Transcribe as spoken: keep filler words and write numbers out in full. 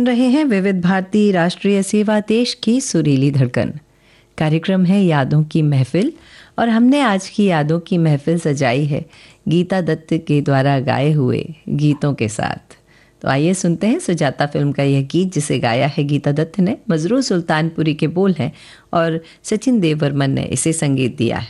रहे हैं विविध भारती राष्ट्रीय सेवा देश की सुरीली धड़कन। कार्यक्रम है यादों की महफिल और हमने आज की यादों की महफिल सजाई है गीता दत्त के द्वारा गाए हुए गीतों के साथ। तो आइए सुनते हैं सुजाता फिल्म का यह गीत जिसे गाया है गीता दत्त ने। मजरूर सुल्तानपुरी के बोल हैं और सचिन देव बर्मन ने इसे संगीत दिया है।